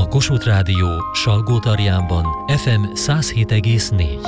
Kossuth Rádió Salgótarjánban FM 107,4.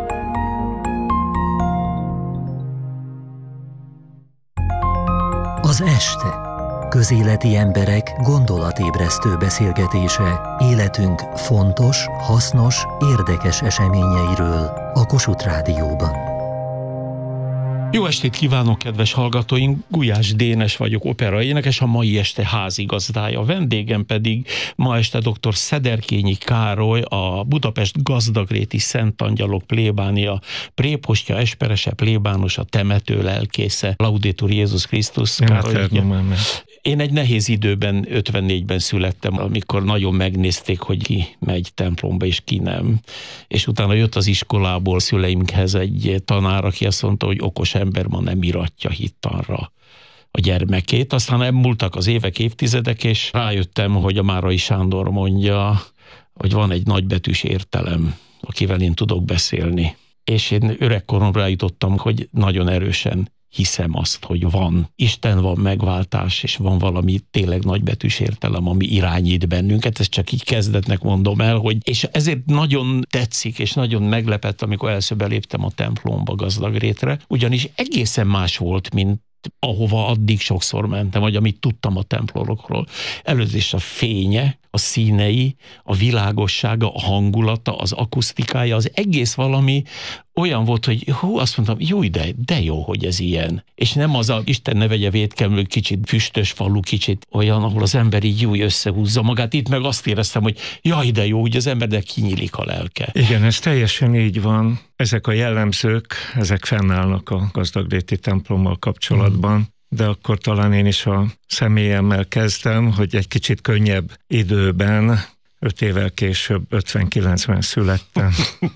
Az este. Közéleti emberek gondolatébresztő beszélgetése életünk fontos, hasznos, érdekes eseményeiről a Kossuth Rádióban. Jó estét kívánok, kedves hallgatóink! Gulyás Dénes vagyok, operaénekes, a mai este házigazdája. A vendégem pedig ma este dr. Szederkényi Károly, a Budapest Gazdagréti Szent Angyalok plébánia prépostja, esperese, plébános, a temető lelkésze. Laudetur Jézus Krisztus. Én egy nehéz időben, 54-ben születtem, amikor nagyon megnézték, hogy ki megy templomba és ki nem. És utána jött az iskolából szüleimhez egy tanár, aki azt mondta, hogy okos ember ma nem iratja hittanra a gyermekét. Aztán elmúltak az évek, évtizedek, és rájöttem, hogy a Márai Sándor mondja, hogy van egy nagybetűs értelem, akivel én tudok beszélni. És én öregkoromra jutottam, hogy nagyon erősen hiszem azt, hogy van Isten, van megváltás, és van valami tényleg nagybetűs értelem, ami irányít bennünket. Ezt csak így kezdetnek mondom el, hogy és ezért nagyon tetszik, és nagyon meglepett, amikor először beléptem a templomba, Gazdagrétre, ugyanis egészen más volt, mint ahova addig sokszor mentem, vagy amit tudtam a templomokról. Először is a fénye, a színei, a világossága, a hangulata, az akusztikája, az egész valami olyan volt, hogy azt mondtam, jó, de jó, hogy ez ilyen. És nem az a Isten ne vegye vétkelmű, kicsit füstös falu, kicsit olyan, ahol az ember így úgy összehúzza magát. Itt meg azt éreztem, hogy jaj, de jó, hogy az embernek kinyílik a lelke. Igen, ez teljesen így van. Ezek a jellemzők, ezek fennállnak a Gazdagréti templommal kapcsolatban. De akkor talán én is a személyemmel kezdem, hogy egy kicsit könnyebb időben, 5 évvel később, 59-ben születtem.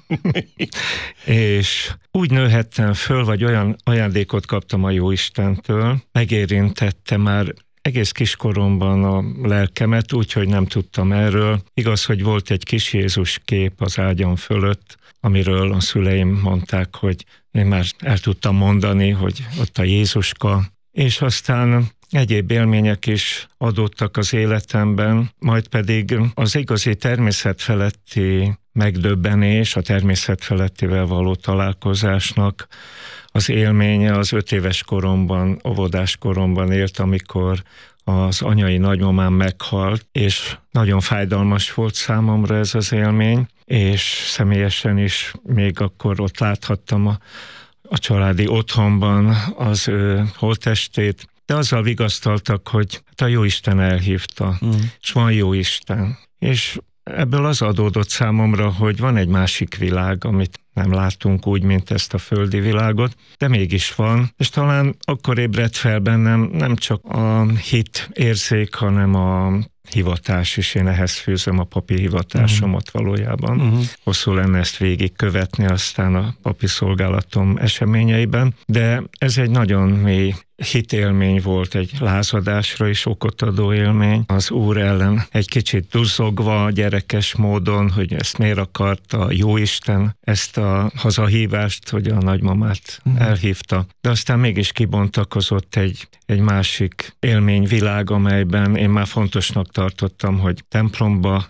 És úgy nőhettem föl, vagy olyan ajándékot kaptam a Jóistentől, megérintette már egész kiskoromban a lelkemet, úgyhogy nem tudtam erről. Igaz, hogy volt egy kis Jézus kép az ágyam fölött, amiről a szüleim mondták, hogy én már el tudtam mondani, hogy ott a Jézuska, és aztán egyéb élmények is adottak az életemben, majd pedig az igazi természetfeletti megdöbbenés, a természetfelettivel való találkozásnak az élménye az 5 éves koromban, óvodás koromban ért, amikor az anyai nagymamám meghalt, és nagyon fájdalmas volt számomra ez az élmény, és személyesen is még akkor ott láthattam a családi otthonban az ő holttestét, de azzal vigasztaltak, hogy a Jóisten elhívta, és van Jóisten. És ebből az adódott számomra, hogy van egy másik világ, amit nem látunk úgy, mint ezt a földi világot, de mégis van, és talán akkor ébredt fel bennem nem csak a hit érzék, hanem a hivatás is, én ehhez fűzöm a papi hivatásomat valójában. Hosszú lenne ezt végigkövetni aztán a papi szolgálatom eseményeiben, de ez egy nagyon mély hitélmény volt, egy lázadásra is okot adó élmény. Az Úr ellen egy kicsit duzzogva, gyerekes módon, hogy ezt miért akarta Jóisten, ezt a hazahívást, hogy a nagymamát elhívta. De aztán mégis kibontakozott egy másik élményvilág, amelyben én már fontosnak tartottam, hogy templomba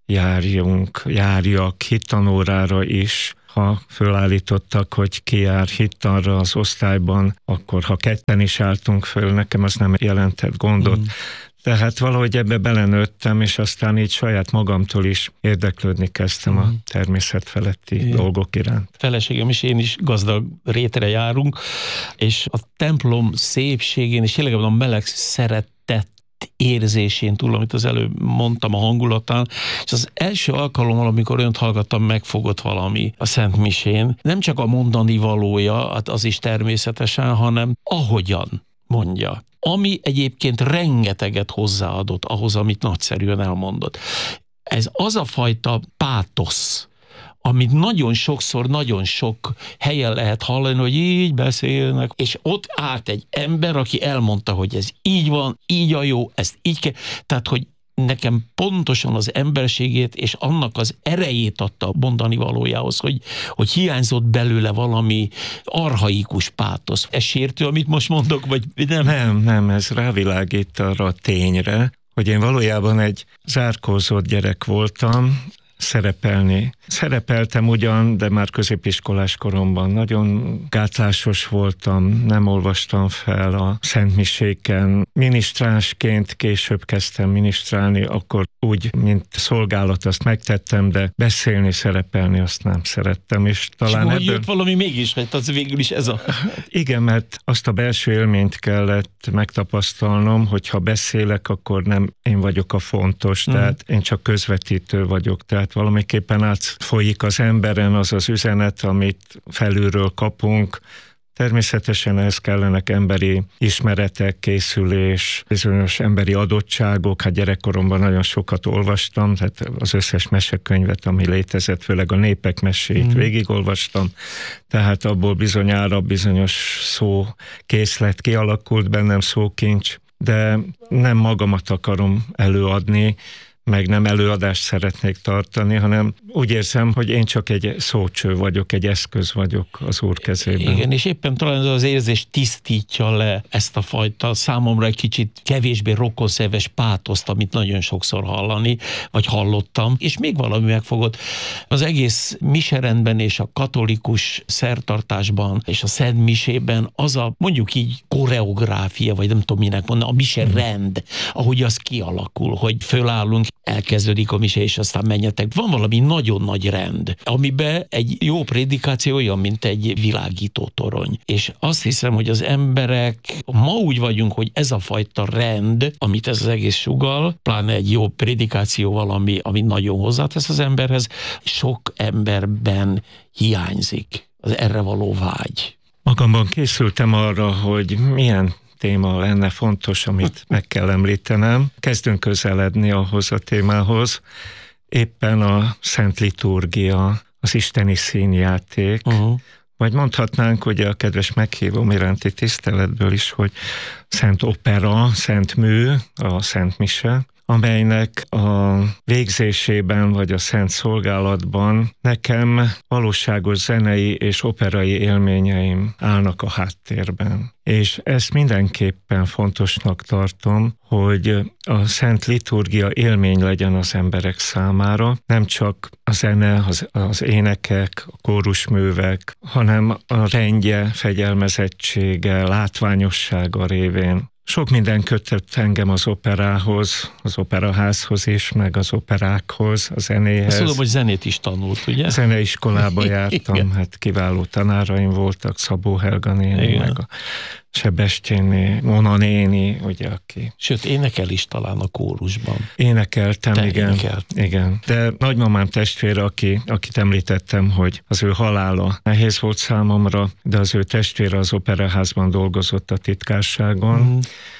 járjak, hittanórára is. Ha fölállítottak, hogy ki jár hittanra az osztályban, akkor ha ketten is álltunk föl, nekem az nem jelentett gondot. Tehát valahogy ebbe belenőttem, és aztán így saját magamtól is érdeklődni kezdtem a természetfeletti dolgok iránt. Feleségem és én is Gazdagrétre járunk, és a templom szépségén, és tényleg a meleg szeretet érzésén túl, amit az előbb mondtam a hangulatán, és az első alkalommal, amikor önt hallgattam, megfogott valami a Szent Misén, nem csak a mondani valója, hát az is természetesen, hanem ahogyan mondja. Ami egyébként rengeteget hozzáadott ahhoz, amit nagyszerűen elmondott. Ez az a fajta pátosz, amit nagyon sokszor, nagyon sok helyen lehet hallani, hogy így beszélnek, és ott állt egy ember, aki elmondta, hogy ez így van, így a jó, ezt így kell. Tehát, hogy nekem pontosan az emberségét és annak az erejét adta a mondani valójához, hogy hiányzott belőle valami archaikus pátosz. Ez sértő, amit most mondok, vagy nem? Nem, ez rávilágít arra a tényre, hogy én valójában egy zárkózott gyerek voltam, Szerepeltem ugyan, de már középiskolás koromban nagyon gátlásos voltam, nem olvastam fel a szentmiséken. Minisztránsként később kezdtem minisztrálni, akkor úgy, mint szolgálat, azt megtettem, de beszélni, szerepelni azt nem szerettem. És talán ebből jött valami mégis, mert az végül is ez a... Igen, mert azt a belső élményt kellett megtapasztalnom, hogy ha beszélek, akkor nem én vagyok a fontos, tehát én csak közvetítő vagyok, tehát valamiképpen átfolyik az emberen az az üzenet, amit felülről kapunk. Természetesen ehhez kellenek emberi ismeretek, készülés, bizonyos emberi adottságok. Hát gyerekkoromban nagyon sokat olvastam, tehát az összes mesekönyvet, ami létezett, főleg a népek meséit végigolvastam, tehát abból bizonyára bizonyos szókészlet kialakult bennem, szókincs, de nem magamat akarom előadni, meg nem előadást szeretnék tartani, hanem úgy érzem, hogy én csak egy szócső vagyok, egy eszköz vagyok az Úr kezében. Igen, és éppen talán ez az érzés tisztítja le ezt a fajta számomra egy kicsit kevésbé rokonszenves pátoszt, amit nagyon sokszor hallani, vagy hallottam, és még valami megfogott. Az egész miserendben és a katolikus szertartásban és a Szent Misében az a mondjuk így koreográfia, vagy nem tudom minek mondani, a miserend, ahogy az kialakul, hogy fölállunk, elkezdődik a mise, és aztán menjetek. Van valami nagyon nagy rend, amiben egy jó prédikáció olyan, mint egy világító torony. És azt hiszem, hogy az emberek ma úgy vagyunk, hogy ez a fajta rend, amit ez az egész sugall, pláne egy jó prédikáció valami, ami nagyon hozzátesz az emberhez, sok emberben hiányzik az erre való vágy. Magamban készültem arra, hogy milyen téma lenne fontos, amit meg kell említenem. Kezdünk közeledni ahhoz a témához. Éppen a Szent Liturgia, az isteni színjáték, vagy mondhatnánk, hogy a kedves meghívóm iránti tiszteletből is, hogy Szent Opera, Szent Mű, a Szent Mise, amelynek a végzésében vagy a szent szolgálatban nekem valóságos zenei és operai élményeim állnak a háttérben. És ezt mindenképpen fontosnak tartom, hogy a Szent Liturgia élmény legyen az emberek számára, nem csak a zene, az énekek, a kórusművek, hanem a rendje, fegyelmezettsége, látványossága révén. Sok minden kötött engem az operához, az operaházhoz is, meg az operákhoz, a zenéhez. Azt tudom, hogy zenét is tanult, ugye? Zeneiskolába jártam, hát kiváló tanáraim voltak, Szabó Helga néni, meg a Sebestyén Mona néni, ugye, aki... Sőt, énekel is talán a kórusban. Énekeltem, igen. De nagymamám testvére, akit említettem, hogy az ő halála nehéz volt számomra, de az ő testvére az operaházban dolgozott a titkárságon,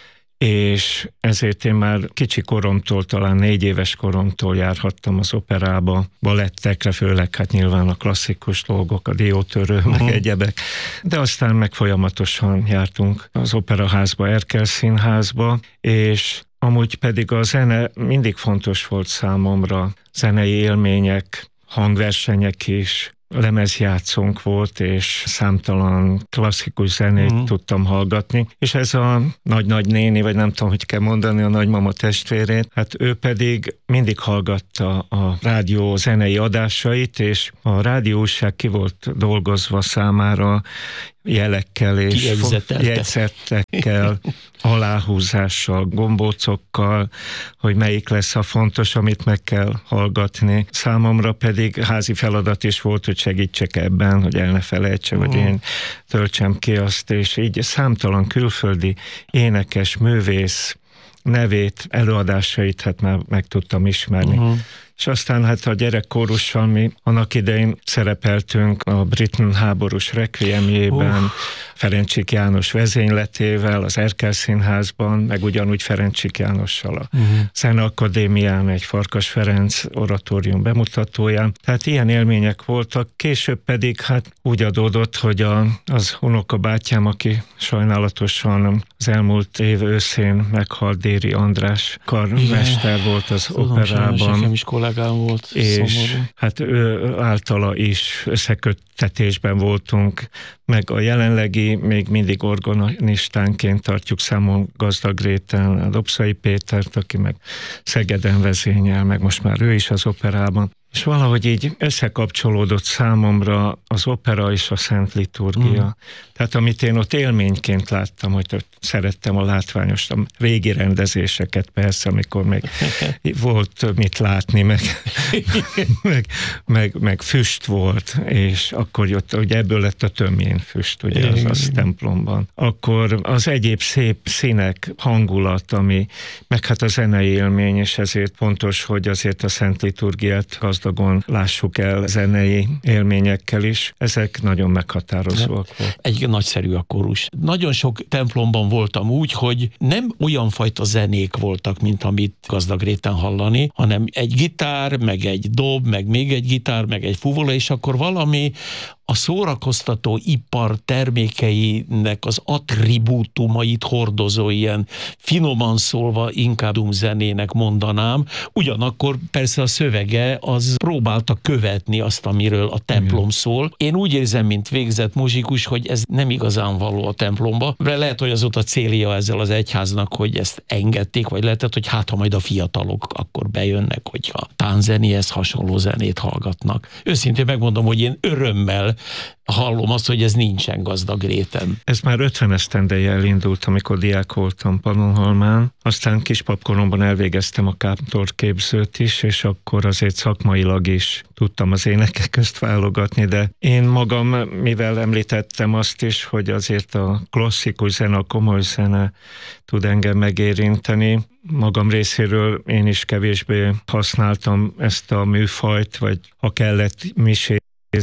és ezért én már kicsi koromtól, talán 4 éves koromtól járhattam az operába, balettekre, főleg hát nyilván a klasszikus dolgok, a diótörő, meg egyebek, de aztán meg folyamatosan jártunk az operaházba, Erkel Színházba, és amúgy pedig a zene mindig fontos volt számomra, zenei élmények, hangversenyek is, lemezjátszónk volt, és számtalan klasszikus zenét tudtam hallgatni, és ez a nagy-nagy néni, vagy nem tudom, hogy kell mondani, a nagymama testvérét, hát ő pedig mindig hallgatta a rádió zenei adásait, és a rádióújság ki volt dolgozva számára jelekkel és jegyzettekkel, aláhúzással, gombócokkal, hogy melyik lesz a fontos, amit meg kell hallgatni. Számomra pedig házi feladat is volt, hogy segítsek ebben, hogy el ne felejtse, vagy én töltsem ki azt, és így számtalan külföldi énekes, művész nevét, előadásait hát már meg tudtam ismerni. És aztán hát a gyerekkórussal mi annak idején szerepeltünk a Britain háborús rekviemjében, Ferencsik János vezényletével, az Erkel Színházban, meg ugyanúgy Ferencsik Jánossal a Zeneakadémián, egy Farkas Ferenc oratórium bemutatóján. Tehát ilyen élmények voltak, később pedig hát úgy adódott, hogy az unokabátyám, aki sajnálatosan az elmúlt év őszén meghalt, Déri András karmester volt az operában. kollégám volt, és szomorú. hát ő általa is összeköttetésben voltunk, meg a jelenlegi, még mindig organistánként tartjuk számon Gazdag Gréten, a Dobszai Pétert, aki meg Szegeden vezényel, meg most már ő is az operában. És valahogy így összekapcsolódott számomra az opera és a szent liturgia. Tehát amit én ott élményként láttam, hogy ott szerettem a látványos, a régi rendezéseket persze, amikor még volt mit látni, meg füst volt, és akkor jött, ugye ebből lett a tömjén füst, ugye az templomban. Akkor az egyéb szép színek, hangulat, ami, meg hát a zenei élmény, és ezért fontos, hogy azért a szent liturgiát gazdagon lássuk el zenei élményekkel is. Ezek nagyon meghatározóak volt. Egy nagyszerű a kórus. Nagyon sok templomban voltam úgy, hogy nem olyan fajta zenék voltak, mint amit Gazdag Gréten hallani, hanem egy gitár, meg egy dob, meg még egy gitár, meg egy fuvola, és akkor valami a szórakoztató ipar termékeinek az attribútumait hordozó, ilyen finoman szólva inkább zenének mondanám. Ugyanakkor persze a szövege az próbálta követni azt, amiről a templom szól. Én úgy érzem, mint végzett muzsikus, hogy ez nem igazán való a templomba. De lehet, hogy az volt a célja ezzel az egyháznak, hogy ezt engedték, vagy lehetett, hogy hát ha majd a fiatalok akkor bejönnek, hogyha tánzenéhez hasonló zenét hallgatnak. Őszintén megmondom, hogy én örömmel hallom azt, hogy ez nincsen Gazdag Gréten. Ez már 50 esztendeje elindult, amikor diák voltam Pannonhalmán. Aztán kispapkoromban elvégeztem a kántorképzőt is, és akkor azért szakmailag is tudtam az énekek közt válogatni, de én magam, mivel említettem azt is, hogy azért a klasszikus zene, a komoly zene tud engem megérinteni, magam részéről én is kevésbé használtam ezt a műfajt, vagy ha kellett misézni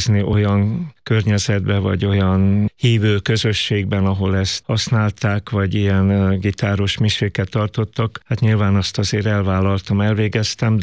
olyan környezetben, vagy olyan hívő közösségben, ahol ezt használták, vagy ilyen gitáros miséket tartottak. Hát nyilván azt azért elvállaltam, elvégeztem,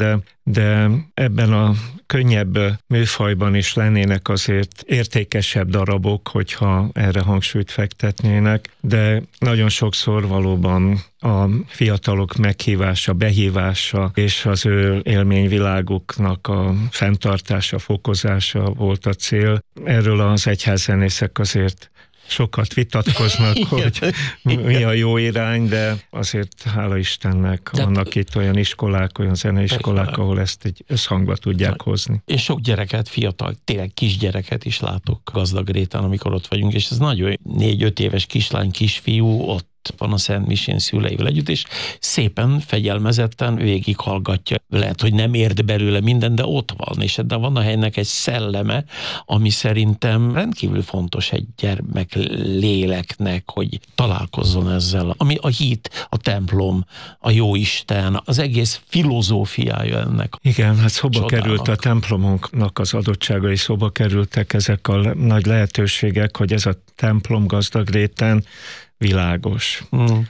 de ebben a könnyebb műfajban is lennének azért értékesebb darabok, hogyha erre hangsúlyt fektetnének, de nagyon sokszor valóban a fiatalok meghívása, behívása és az ő élményviláguknak a fenntartása, fokozása volt a cél. Erről az egyházzenészek azért sokat vitatkoznak, hogy mi a jó irány, de azért hála Istennek vannak itt olyan iskolák, olyan zeneiskolák, ahol ezt egy összhangba tudják hozni. És sok gyereket, fiatal, tényleg kisgyereket is látok Gazdag Gréten, amikor ott vagyunk, és ez nagyon 4-5 éves kislány, kisfiú ott van a Szent Misén szüleivel együtt, és szépen, fegyelmezetten végighallgatja. Lehet, hogy nem ért belőle minden, de ott van, és de van a helynek egy szelleme, ami szerintem rendkívül fontos egy gyermek léleknek, hogy találkozzon ezzel. Ami a hit, a templom, a jóisten, az egész filozófiája ennek. Igen, hát szóba került a templomunknak az adottságai, szóba kerültek ezek a nagy lehetőségek, hogy ez a templom Gazdag Gréten világos,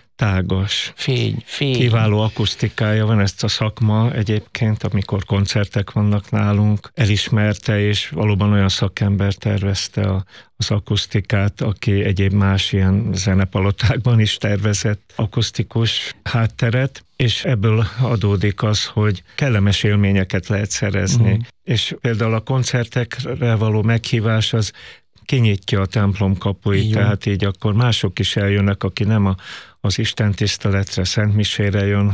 tágas, fény. Kiváló akusztikája van, ezt a szakma egyébként, amikor koncertek vannak nálunk, elismerte, és valóban olyan szakember tervezte az akusztikát, aki egyéb más ilyen zenepalotákban is tervezett akusztikus hátteret, és ebből adódik az, hogy kellemes élményeket lehet szerezni. És például a koncertekre való meghívás az kinyitja a templom kapuit, tehát így akkor mások is eljönnek, aki nem az istentiszteletre, szentmisére jön,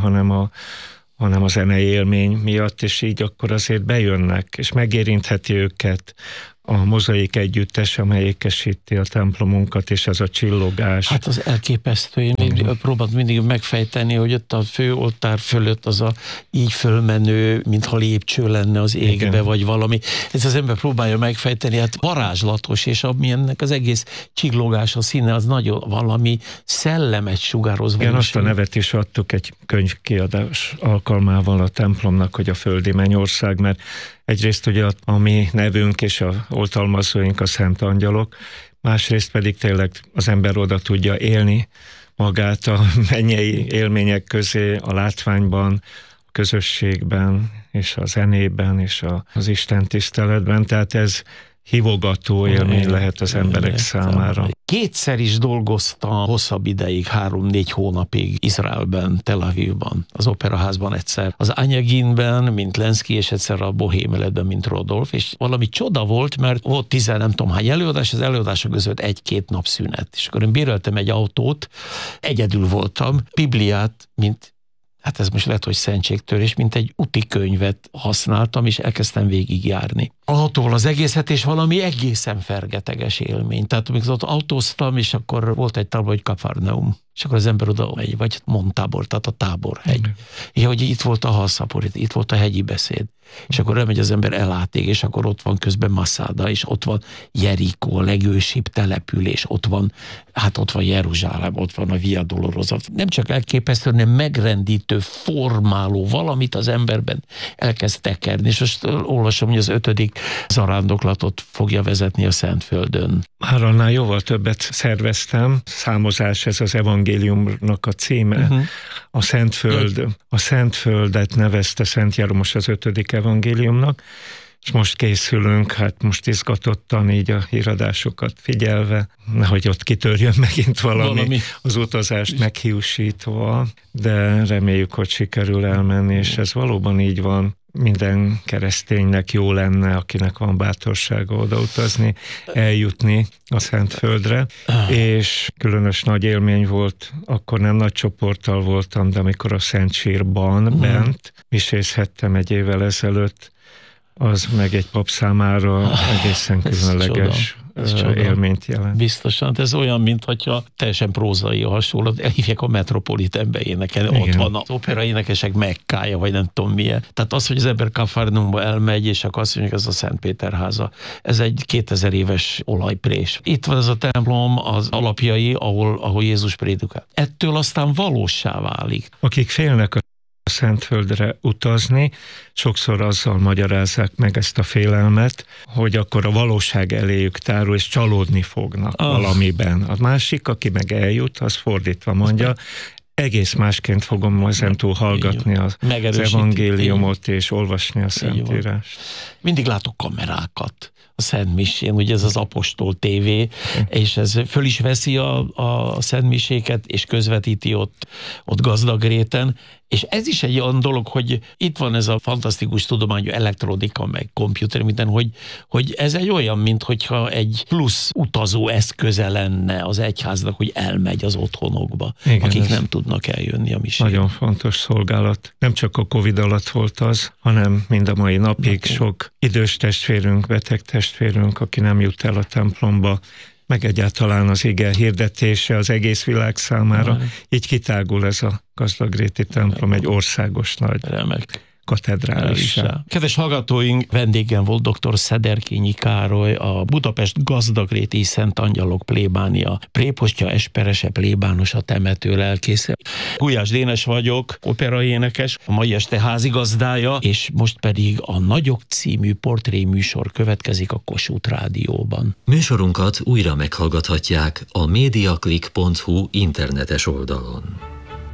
hanem a zenei élmény miatt, és így akkor azért bejönnek, és megérintheti őket a Mozaik együttes, amely ékesíti a templomunkat, és ez a csillogás. Hát az elképesztő, én próbáltam mindig megfejteni, hogy ott a főoltár fölött az a így fölmenő, mintha lépcső lenne az égbe, igen, vagy valami. Ez az ember próbálja megfejteni, hát varázslatos, és amilyennek az egész csillogás, a színe, az nagyon valami szellemet sugároz. Igen, azt a nevet is adtuk egy könyvkiadás alkalmával a templomnak, hogy a földi mennyország, mert egyrészt ugye a mi nevünk és a oltalmazóink a szent angyalok, másrészt pedig tényleg az ember oda tudja élni magát a mennyei élmények közé, a látványban, a közösségben, és a zenében, és az Isten tiszteletben. Tehát hívogató élmény lehet az emberek számára. Kétszer is dolgoztam hosszabb ideig, 3-4 hónapig Izraelben, Tel Avivban, az operaházban egyszer, az Anyaginben, mint Lenszky, és egyszer a Bohém Életben, mint Rodolf, és valami csoda volt, mert volt 10 nem tudom hány előadás, az előadások között 1-2 nap szünet. És akkor én béreltem egy autót, egyedül voltam, Bibliát, mint hát ez most lehet, hogy szentségtörés, mint egy úti könyvet használtam, és elkezdtem végigjárni. Autóval az egészet, és valami egészen fergeteges élmény. Tehát amikor ott autóztam, és akkor volt egy tábor, hogy Kafarnaum, és akkor az ember oda megy, vagy Montábor, tehát a táborhegy. És hogy itt volt a halszapor, itt volt a hegyi beszéd. És akkor elmegy az ember Elátig, és akkor ott van közben Masada, és ott van Jerikó, a legősibb település, ott van Jeruzsálem, ott van a Via Dolorosa. Nem csak elképesztő, hanem megrendítő, formáló, valamit az emberben elkezd tekerni. És most olvasom, hogy az 5. zarándoklatot fogja vezetni a Szentföldön. Már annál jóval többet szerveztem. Számozás, ez az evangéliumnak a címe. A Szentföldet nevezte Szent Jeromos az 5. evangéliumnak, és most készülünk, hát most izgatottan így a híradásokat figyelve, nehogy ott kitörjön megint valami az utazást meghiúsítva, de reméljük, hogy sikerül elmenni, és ez valóban így van. Minden kereszténynek jó lenne, akinek van bátorsága odautazni, eljutni a Szentföldre, és különös nagy élmény volt, akkor nem nagy csoporttal voltam, de amikor a Szent Sírban bent misézhettem egy évvel ezelőtt, az meg egy pap számára egészen különleges élményt jelent. Biztosan, ez olyan, mintha teljesen prózai hasonló, elhívják a Metropolitanbe énekelni, ott van az opera énekesek Mekkája, vagy nem tudom milyen. Tehát az, hogy az ember Kafarnaumba elmegy, és akkor azt mondjuk, ez a Szentpéterháza. Ez egy 2000 éves olajprés. Itt van ez a templom, az alapjai, ahol Jézus prédikált. Ettől aztán valóssá válik. Akik félnek a Szentföldre utazni, sokszor azzal magyarázzák meg ezt a félelmet, hogy akkor a valóság eléjük tárul, és csalódni fognak valamiben. A másik, aki meg eljut, az fordítva mondja, egész másként fogom ezentúl hallgatni az evangéliumot, és olvasni a Szentírást. Mindig látok kamerákat a Szent Misén, ugye ez az Apostol TV, és ez föl is veszi a Szent Miséket, és közvetíti ott Gazdagréten, és ez is egy olyan dolog, hogy itt van ez a fantasztikus tudományú elektronika, meg komputer, minden, hogy ez egy olyan, minthogyha egy plusz utazó eszköze lenne az egyháznak, hogy elmegy az otthonokba, igen, akik nem tudnak eljönni a misére. Nagyon fontos szolgálat. Nem csak a Covid alatt volt az, hanem mind a mai napig sok idős testvérünk, beteg testvérünk, aki nem jut el a templomba, meg egyáltalán az ige hirdetése az egész világ számára. Így kitágul ez a Gazdagréti templom egy országos nagy katedrálissá. Kedves hallgatóink, vendégem volt dr. Szederkényi Károly, a Budapest Gazdagréti Szent Angyalok plébánia prépostja, esperese, plébánosa, temető lelkésze. Gulyás Dénes vagyok, operaénekes, a mai este házigazdája, és most pedig a Nagyok című portréműsor következik a Kossuth Rádióban. Műsorunkat újra meghallgathatják a mediaclick.hu internetes oldalon.